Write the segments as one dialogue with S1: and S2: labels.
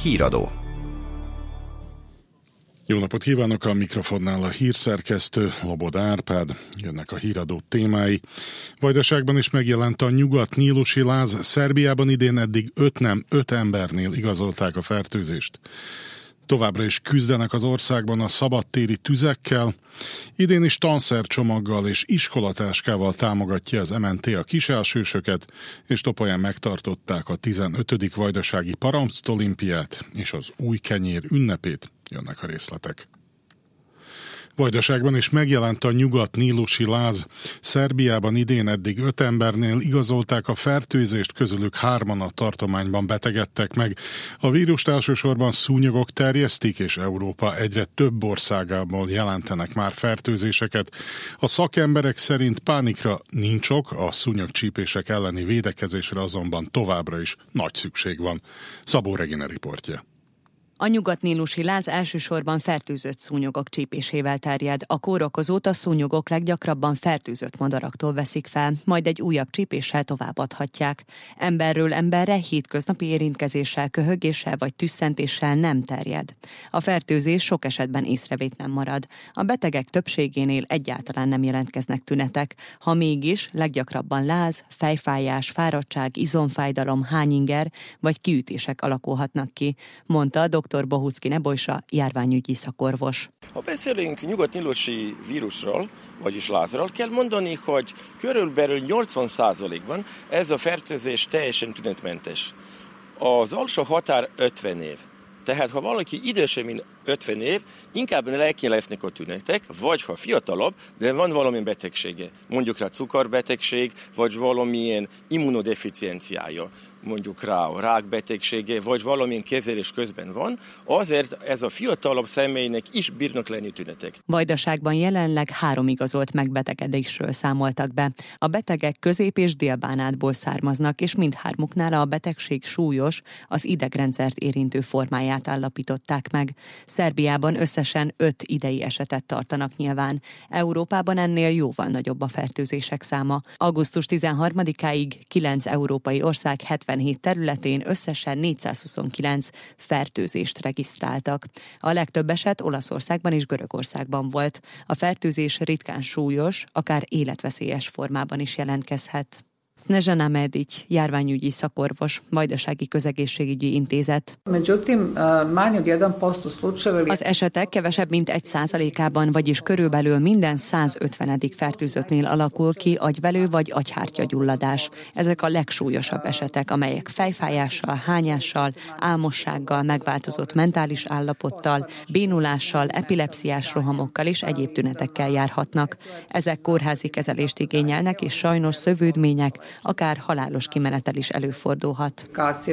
S1: Híradó.
S2: Jó napot kívánok, a mikrofonnál a hírszerkesztő Lobod Árpád. Jönnek a híradó témái. Vajdaságban is megjelent a nyugat-nílusi láz. Szerbiában idén eddig 5 embernél igazolták a fertőzést. Továbbra is küzdenek az országban a szabadtéri tüzekkel. Idén is tanszercsomaggal és iskolatáskával támogatja az MNT a kiselsősöket, és Topolyán megtartották a 15. vajdasági Paramsztolimpiát és az új kenyér ünnepét. Jönnek a részletek. Vajdaságban is megjelent a nyugat-nílusi láz. Szerbiában idén eddig 5 embernél igazolták a fertőzést, közülük 3-an a tartományban betegedtek meg. A vírust elsősorban szúnyogok terjesztik, és Európa egyre több országából jelentenek már fertőzéseket. A szakemberek szerint pánikra nincs ok, a szúnyogcsípések elleni védekezésre azonban továbbra is nagy szükség van. Szabó Regina riportja.
S3: A nyugat-nílusi láz elsősorban fertőzött szúnyogok csípésével terjed. A kórokozót a szúnyogok leggyakrabban fertőzött madaraktól veszik fel, majd egy újabb csípéssel továbbadhatják. Emberről emberre hétköznapi érintkezéssel, köhögéssel vagy tüsszentéssel nem terjed. A fertőzés sok esetben észrevétlen marad. A betegek többségénél egyáltalán nem jelentkeznek tünetek. Ha mégis, leggyakrabban láz, fejfájás, fáradtság, izomfájdalom, hányinger vagy kiütések alakulhatnak ki, mondta dr. Bohucki Nebojsa, járványügyi szakorvos.
S4: Ha beszélünk nyugat-nílusi vírusról, vagyis lázról, kell mondani, hogy körülbelül 80%-ban ez a fertőzés teljesen tünetmentes. Az alsó határ 50 év. Tehát ha valaki idősebb, mint 50 év, inkább lelki lesznek a tünetek, vagy ha fiatalabb, de van valamilyen betegsége, mondjuk rá cukorbetegség, vagy valamilyen immunodeficienciája, mondjuk rá a rákbetegsége, vagy valamilyen kezelés közben van, azért ez a fiatalabb személynek is bírnak lenni tünetek.
S3: Vajdaságban jelenleg 3 igazolt megbetegedésről számoltak be. A betegek Közép- és Dél-Bánátból származnak, és mindhármuknál a betegség súlyos, az idegrendszert érintő formáját állapították meg. Szerbiában összesen 5 idei esetet tartanak nyilván. Európában ennél jóval nagyobb a fertőzések száma. Augusztus 13-áig 9 európai ország 77 területén összesen 429 fertőzést regisztráltak. A legtöbb eset Olaszországban és Görögországban volt. A fertőzés ritkán súlyos, akár életveszélyes formában is jelentkezhet. Snežana Medić, járványügyi szakorvos, Vajdasági Közegészségügyi Intézet. Az esetek kevesebb mint 1%-ában, vagyis körülbelül minden 150. fertőzöttnél alakul ki agyvelő vagy agyhártyagyulladás. Ezek a legsúlyosabb esetek, amelyek fejfájással, hányással, álmossággal, megváltozott mentális állapottal, bénulással, epilepsziás rohamokkal és egyéb tünetekkel járhatnak. Ezek kórházi kezelést igényelnek, és sajnos szövődmények, akár halálos kimenetel is előfordulhat.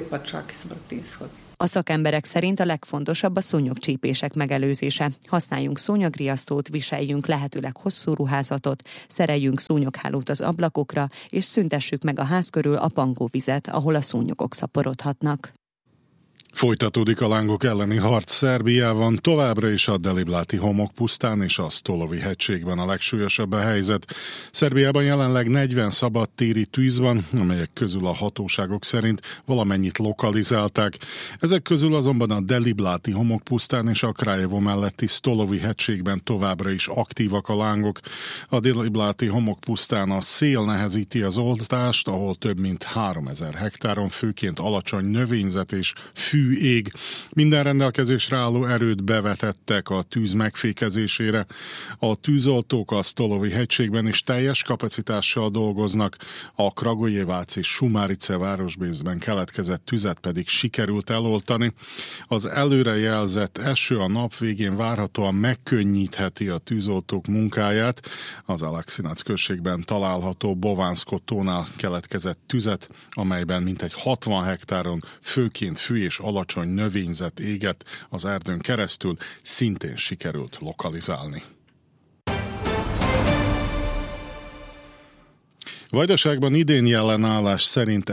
S3: A szakemberek szerint a legfontosabb a szúnyogcsípések megelőzése. Használjunk szúnyogriasztót, viseljünk lehetőleg hosszú ruházatot, szereljünk szúnyoghálót az ablakokra, és szüntessük meg a ház körül a pangóvizet, ahol a szúnyogok szaporodhatnak.
S2: Folytatódik a lángok elleni harc Szerbiában, továbbra is a Delibláti homokpusztán és a Stolovi hegységben a legsúlyosabb a helyzet. Szerbiában jelenleg 40 szabadtéri tűz van, amelyek közül a hatóságok szerint valamennyit lokalizálták. Ezek közül azonban a Delibláti homokpusztán és a Kraljevo melletti Stolovi hegységben továbbra is aktívak a lángok. A Delibláti homokpusztán a szél nehezíti az oltást, ahol több mint 3000 hektáron főként alacsony növényzet és fű ég. Minden rendelkezésre álló erőt bevetettek a tűz megfékezésére. A tűzoltók a Stolovi hegységben is teljes kapacitással dolgoznak, a Kragujevac és Šumarice városrészben keletkezett tüzet pedig sikerült eloltani. Az előrejelzett eső a nap végén várhatóan megkönnyítheti a tűzoltók munkáját. Az Alaksinac községben található Bovánszkotónál keletkezett tüzet, amelyben mintegy 60 hektáron főként fű és alacsony növényzet égett az erdőn keresztül, szintén sikerült lokalizálni. Vajdaságban idén jelenállás szerint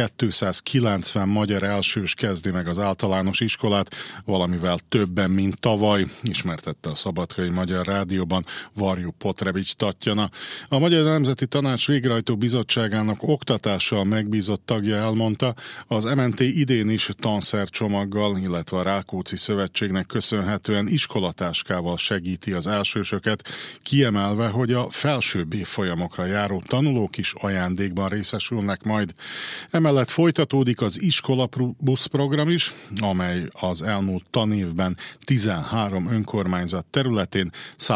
S2: 1290 magyar elsős kezdi meg az általános iskolát, valamivel többen, mint tavaly, ismertette a Szabadkai Magyar Rádióban Varjú Potrevics Tatjana. A Magyar Nemzeti Tanács Végrehajtó Bizottságának oktatással megbízott tagja elmondta, az MNT idén is tanszercsomaggal, illetve a Rákóczi Szövetségnek köszönhetően iskolatáskával segíti az elsősöket, kiemelve, hogy a felsőbb évfolyamokra járó tanulók is ajándékban részesülnek majd. Emellett folytatódik az iskolabusz program is, amely az elmúlt tanévben 13 önkormányzat területén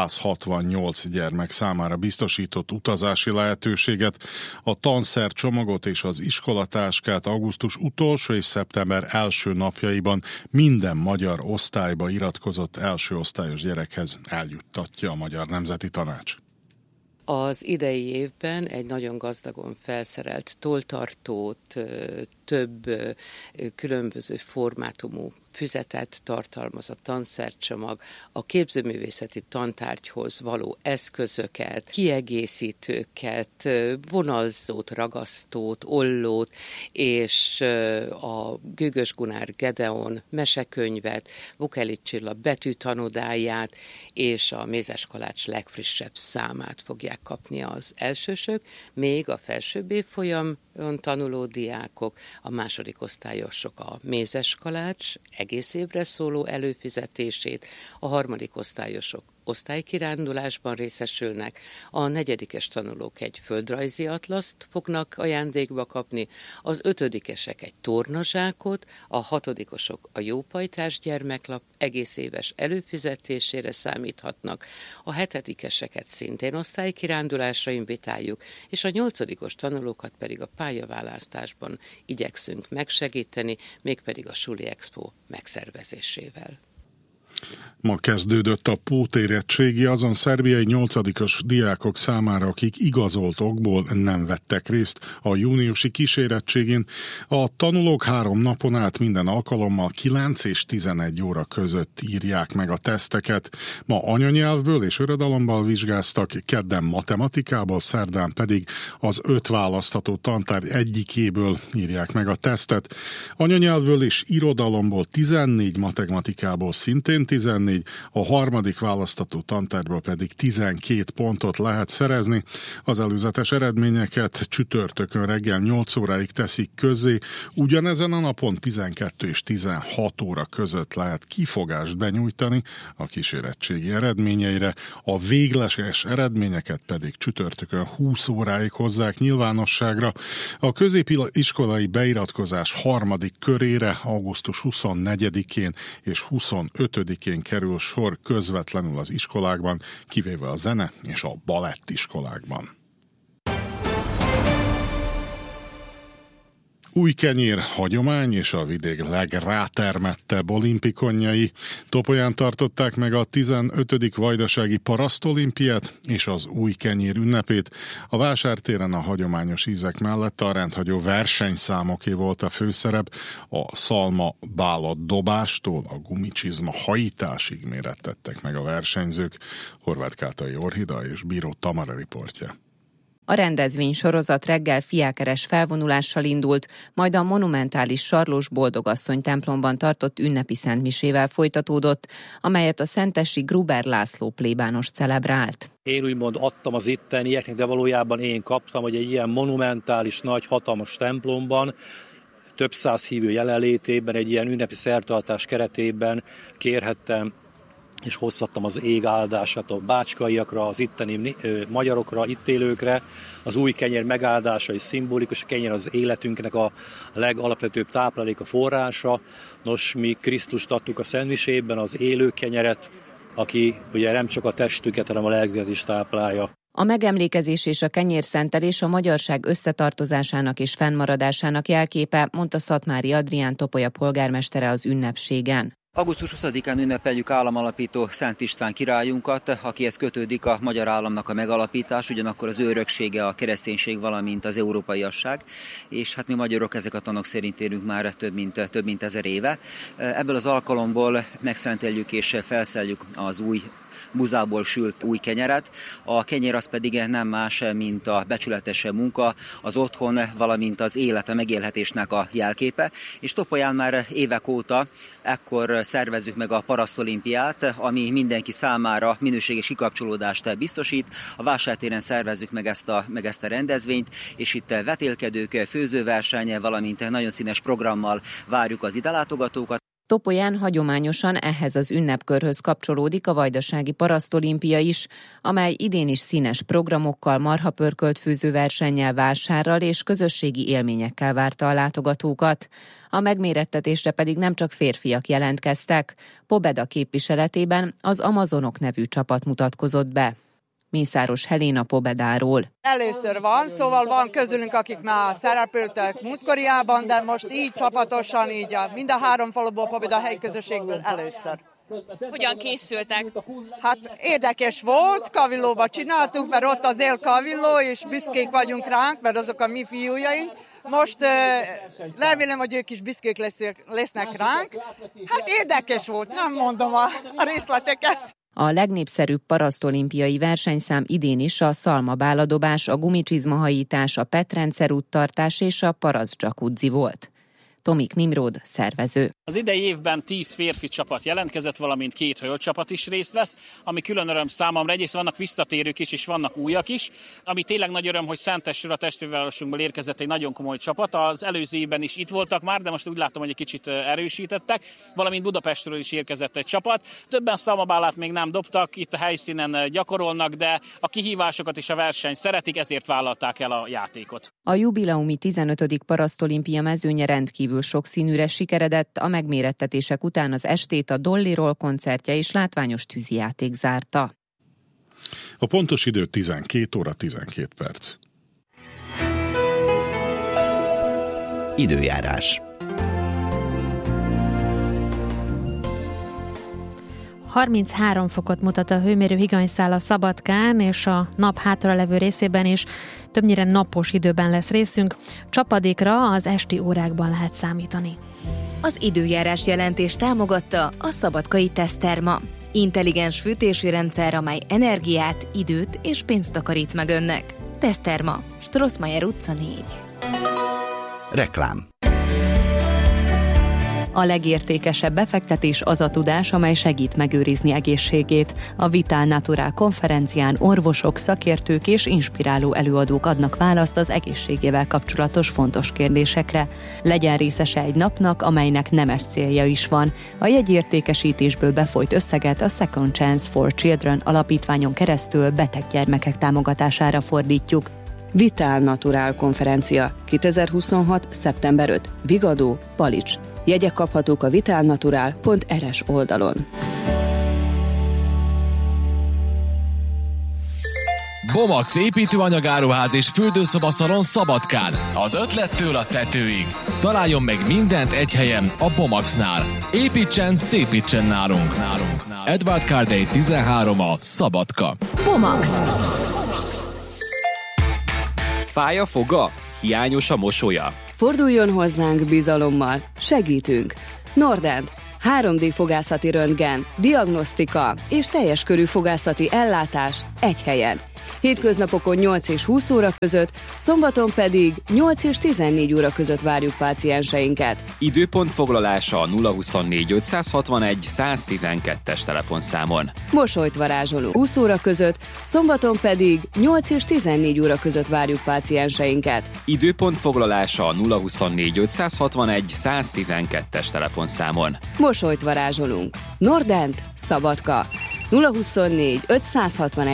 S2: 168 gyermek számára biztosított utazási lehetőséget. A tanszercsomagot és az iskolatáskát augusztus utolsó és szeptember első napjaiban minden magyar osztályba iratkozott elsőosztályos gyerekhez eljuttatja a Magyar Nemzeti Tanács.
S1: Az idei évben egy nagyon gazdagon felszerelt tolltartót, több különböző formátumú füzetet tartalmaz a tanszercsomag, a képzőművészeti tantárgyhoz való eszközöket, kiegészítőket, vonalzót, ragasztót, ollót, és a Gőgös Gunár Gedeon mesekönyvet, Vukelics Csilla betűtanodáját és a Mézes Kalács legfrissebb számát fogják kapni az elsősök, még a felsőbb évfolyamon tanuló diákok, a második osztályosok a Mézes Kalács egész évre szóló előfizetését, a harmadik osztályosok osztálykirándulásban részesülnek, a negyedikes tanulók egy földrajzi atlaszt fognak ajándékba kapni, az ötödikesek egy tornazsákot, a hatodikosok a Jópajtás gyermeklap egész éves előfizetésére számíthatnak, a hetedikeseket szintén osztálykirándulásra invitáljuk, és a nyolcadikos tanulókat pedig a pályaválasztásban igyekszünk megsegíteni, mégpedig a Suli Expo megszervezésével.
S2: Ma kezdődött a pótérettségi azon szerbiai 8-as diákok számára, akik igazolt okból nem vettek részt a júniusi kísérettségén. A tanulók 3 napon át minden alkalommal 9 és 11 óra között írják meg a teszteket. Ma anyanyelvből és irodalomból vizsgáztak, kedden matematikából, szerdán pedig az 5 választható tantárgy egyikéből írják meg a tesztet. Anyanyelvből és irodalomból 14, matematikából szintén 14, a harmadik választató tantárgyból pedig 12 pontot lehet szerezni. Az előzetes eredményeket csütörtökön reggel 8 óráig teszik közzé, ugyanezen a napon 12 és 16 óra között lehet kifogást benyújtani a kísérettségi eredményeire, a végleges eredményeket pedig csütörtökön 20 óráig hozzák nyilvánosságra. A középiskolai beiratkozás harmadik körére augusztus 24-én és 25-én kerül sor közvetlenül az iskolákban, kivéve a zene és a balett iskolákban. Újkenyér hagyomány és a vidék legrátermettebb olimpikonjai. Topolyán tartották meg a 15. vajdasági parasztolimpiát és az Újkenyér ünnepét. A vásártéren a hagyományos ízek mellett a rendhagyó versenyszámoké volt a főszerep. A szalma bálat dobástól a gumicsizma hajításig mérettettek meg a versenyzők. Horváth Kátai Orhida és Bíró Tamara riportja.
S3: A rendezvény sorozat reggel fiákeres felvonulással indult, majd a monumentális Sarlós Boldogasszony templomban tartott ünnepi szentmisével folytatódott, amelyet a szentesi Gruber László plébános celebrált.
S5: Én úgymond adtam az ittenieknek, de valójában én kaptam, hogy egy ilyen monumentális, nagy, hatalmas templomban, több száz hívő jelenlétében, egy ilyen ünnepi szertartás keretében kérhettem és hozhattam az ég áldását a bácskaiakra, az itteni magyarokra, itt élőkre. Az új kenyér megáldása és szimbolikus, a kenyér az életünknek a legalapvetőbb tápláléka, forrása. Nos, mi Krisztust adtuk a szentmisében, az élő kenyeret, aki ugye nem csak a testüket, hanem a lelküket is táplálja.
S3: A megemlékezés és a kenyérszentelés a magyarság összetartozásának és fennmaradásának jelképe, mondta Szatmári Adrián Topolya polgármestere az ünnepségen.
S6: Augusztus 20-án ünnepeljük államalapító Szent István királyunkat, akihez kötődik a magyar államnak a megalapítás, ugyanakkor az ő öröksége a kereszténység, valamint az európaiasság, és hát mi magyarok ezek a tanok szerint élünk már több mint 1000 éve. Ebből az alkalomból megszenteljük és felszeljük az új buzából sült új kenyeret. A kenyér az pedig nem más, mint a becsületes munka, az otthon, valamint az élet, a megélhetésnek a jelképe. És Topolyán már évek óta ekkor szervezzük meg a parasztolimpiát, ami mindenki számára minőséges kikapcsolódást biztosít. A vásártéren szervezzük meg ezt a rendezvényt, és itt vetélkedők, főzőverseny, valamint nagyon színes programmal várjuk az idelátogatókat.
S3: Topolyán hagyományosan ehhez az ünnepkörhöz kapcsolódik a vajdasági parasztolimpia is, amely idén is színes programokkal, marhapörkölt főzőversennyel, vásárral és közösségi élményekkel várta a látogatókat. A megmérettetésre pedig nem csak férfiak jelentkeztek. Pobeda képviseletében az Amazonok nevű csapat mutatkozott be. Mészáros Helén a Pobedáról.
S7: Először van, szóval van közülünk, akik már szerepeltek múltkoriában, de most így csapatosan, így mind a 3 faluból, Pobeda helyi közösségből először.
S8: Hogyan készültek?
S7: Hát érdekes volt, Kavillóba csináltuk, mert ott az él Kavilló, és büszkék vagyunk ránk, mert azok a mi fiújaink. Most remélem, hogy ők is büszkék lesznek ránk. Hát érdekes volt, nem mondom a részleteket.
S3: A legnépszerűbb parasztolimpiai versenyszám idén is a szalmabáladobás, a gumicsizmahajítás, a petrendszer úttartás és a parasztdzsakudzi volt. Tomik Nimród, szervező.
S9: Az idei évben 10 férfi csapat jelentkezett, valamint 2 hölgycsapat is részt vesz, ami külön öröm számomra. Egyrészt vannak visszatérők is, és vannak újak is, ami tényleg nagy öröm, hogy Szentesről, a testvérvárosunkból érkezett egy nagyon komoly csapat. Az előző évben is itt voltak már, de most úgy látom, hogy egy kicsit erősítettek, valamint Budapestről is érkezett egy csapat. Többen szalmabálát még nem dobtak, itt a helyszínen gyakorolnak, de a kihívásokat és a versenyt szeretik, ezért vállalták el a játékot.
S3: A jubileumi 15. parasztolimpia mezőnye rendkívül sokszínűre sikeredett, a megmérettetések után az estét a Dolly Roll koncertje és látványos tűzijáték zárta.
S2: A pontos idő 12 óra 12 perc.
S10: Időjárás.
S11: 33 fokot mutat a hőmérő higanyszál a Szabadkán, és a nap hátralevő részében is többnyire napos időben lesz részünk. Csapadékra az esti órákban lehet számítani.
S12: Az időjárás jelentés támogatta a szabadkai Teszterma. Intelligens fűtési rendszer, amely energiát, időt és pénzt takarít meg önnek. Teszterma, Strossmayer utca 4.
S10: Reklám.
S3: A legértékesebb befektetés az a tudás, amely segít megőrizni egészségét. A Vital Natural konferencián orvosok, szakértők és inspiráló előadók adnak választ az egészségével kapcsolatos fontos kérdésekre. Legyen részese egy napnak, amelynek nemes célja is van. A jegyértékesítésből befolyt összeget a Second Chance for Children alapítványon keresztül beteg gyermekek támogatására fordítjuk. Vital Natural konferencia 2026. szeptember 5. Vigadó, Palics. Jegyek kaphatók a vitalnatural.rs oldalon.
S13: Bomax építőanyagáruház és fürdőszobaszalon Szabadkán. Az ötlettől a tetőig. Találjon meg mindent egy helyen a Bomaxnál. Építsen, szépítsen nálunk. Edward Cardey 13 a Szabadka.
S12: Bomax.
S14: Fáj a foga? Hiányos a mosolya?
S3: Forduljon hozzánk bizalommal, segítünk. Nordent, 3D fogászati röntgen, diagnosztika és teljes körű fogászati ellátás egy helyen. Hétköznapokon 8 és 20 óra között, szombaton pedig 8 és 14 óra között várjuk pácienseinket.
S14: Időpont foglalása a 024 561 112-es telefonszámon.
S3: Mosolyt varázsolunk 20 óra között, szombaton pedig 8 és 14 óra között várjuk pácienseinket.
S14: Időpont foglalása a 024 561 112-es telefonszámon.
S3: Mosolyt varázsolunk. Nordent, Szabadka. 024 561